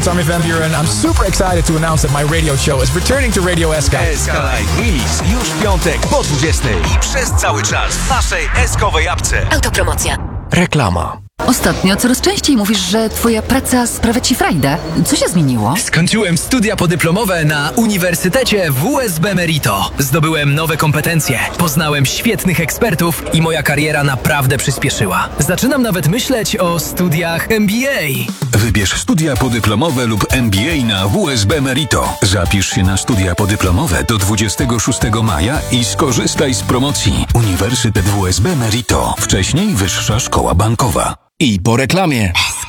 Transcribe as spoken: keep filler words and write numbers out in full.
Tommy Van Buren. I'm super excited to announce that my radio show is returning to Radio S K. S K Live Release już w piątek po dwudziestej i przez cały czas w naszej S-kowej apce. Autopromocja. Reklama. Ostatnio coraz częściej mówisz, że twoja praca sprawia ci frajdę. Co się zmieniło? Skończyłem studia podyplomowe na Uniwersytecie W S B Merito. Zdobyłem nowe kompetencje, poznałem świetnych ekspertów i moja kariera naprawdę przyspieszyła. Zaczynam nawet myśleć o studiach M B A. Wybierz studia podyplomowe lub M B A na W S B Merito. Zapisz się na studia podyplomowe do dwudziestego szóstego maja i skorzystaj z promocji. Uniwersytet W S B Merito. Wcześniej Wyższa Szkoła Bankowa. I po reklamie.